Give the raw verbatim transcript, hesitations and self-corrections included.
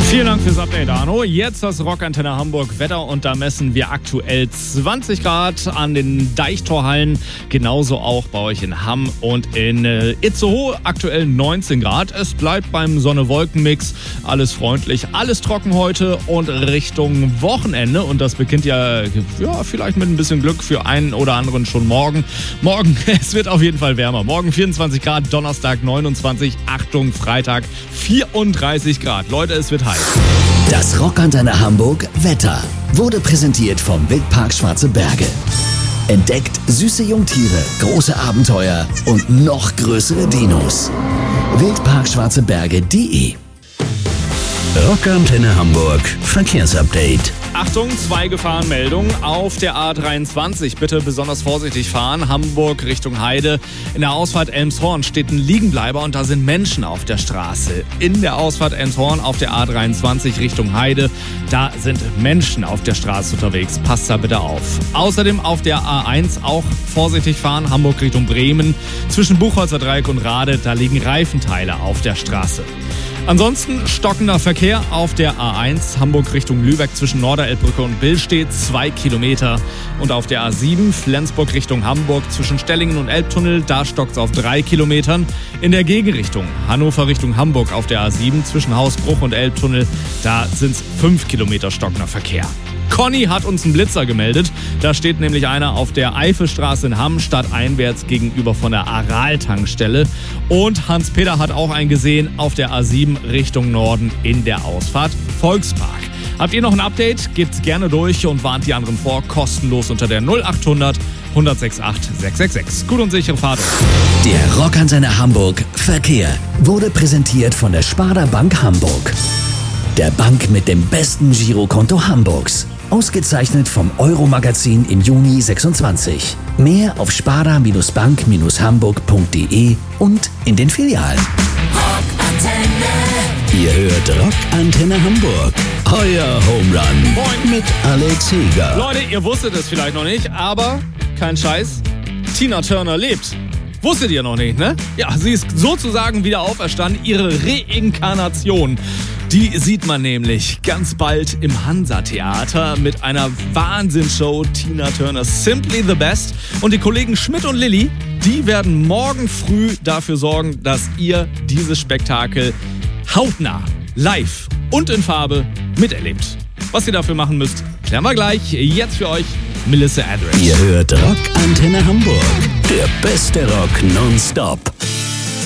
Vielen Dank fürs Update, Arno. Jetzt das Rockantenne Hamburg Wetter und da messen wir aktuell zwanzig Grad an den Deichtorhallen. Genauso auch bei euch in Hamm und in äh, Itzehoe aktuell neunzehn Grad. Es bleibt beim Sonne-Wolken-Mix. Alles freundlich, alles trocken heute und Richtung Wochenende. Und das beginnt ja, ja vielleicht mit ein bisschen Glück für einen oder anderen schon morgen. Morgen, es wird auf jeden Fall wärmer. Morgen vierundzwanzig Grad, Donnerstag neunundzwanzig, Achtung, Freitag vierunddreißig Grad. Leute, es wird heiß. Das Rockantenne Hamburg Wetter wurde präsentiert vom Wildpark Schwarze Berge. Entdeckt süße Jungtiere, große Abenteuer und noch größere Dinos. wildpark schwarze berge punkt de Rockantenne Hamburg Verkehrsupdate. Achtung, zwei Gefahrenmeldungen auf der A dreiundzwanzig. Bitte besonders vorsichtig fahren. Hamburg Richtung Heide. In der Ausfahrt Elmshorn steht ein Liegenbleiber und da sind Menschen auf der Straße. In der Ausfahrt Elmshorn auf der A dreiundzwanzig Richtung Heide. Da sind Menschen auf der Straße unterwegs. Passt da bitte auf. Außerdem auf der A eins auch vorsichtig fahren. Hamburg Richtung Bremen. Zwischen Buchholzer Dreieck und Rade, da liegen Reifenteile auf der Straße. Ansonsten stockender Verkehr auf der A eins, Hamburg Richtung Lübeck zwischen Norderelbbrücke und Billstedt, zwei Kilometer. Und auf der A sieben, Flensburg Richtung Hamburg zwischen Stellingen und Elbtunnel, da stockt's auf drei Kilometern. In der Gegenrichtung, Hannover Richtung Hamburg auf der A sieben zwischen Hausbruch und Elbtunnel, da sind's fünf Kilometer stockender Verkehr. Conny hat uns einen Blitzer gemeldet. Da steht nämlich einer auf der Eifelstraße in Hamm stadteinwärts gegenüber von der Aral-Tankstelle. Und Hans-Peter hat auch einen gesehen auf der A sieben Richtung Norden in der Ausfahrt Volkspark. Habt ihr noch ein Update? Gebt's gerne durch und warnt die anderen vor. Kostenlos unter der null achthundert, hundertsechsundachtzig, sechshundertsechsundsechzig. Gut und sichere Fahrt. Der Rockantenne Hamburg Verkehr wurde präsentiert von der Sparda Bank Hamburg. Der Bank mit dem besten Girokonto Hamburgs. Ausgezeichnet vom Euro-Magazin im Juni sechsundzwanzig. Mehr auf sparda bank hamburg punkt de und in den Filialen. Rockantenne. Ihr hört Rockantenne Hamburg. Euer Home Run. Moin. Mit Alex Heger. Leute, ihr wusstet es vielleicht noch nicht, aber kein Scheiß. Tina Turner lebt. Wusstet ihr noch nicht, ne? Ja, sie ist sozusagen wieder auferstanden. Ihre Reinkarnation. Die sieht man nämlich ganz bald im Hansa-Theater mit einer Wahnsinnsshow. Tina Turner Simply the Best. Und die Kollegen Schmidt und Lilly, die werden morgen früh dafür sorgen, dass ihr dieses Spektakel hautnah, live und in Farbe miterlebt. Was ihr dafür machen müsst, klären wir gleich. Jetzt für euch Melissa Etheridge. Ihr hört Rockantenne Hamburg. Der beste Rock nonstop.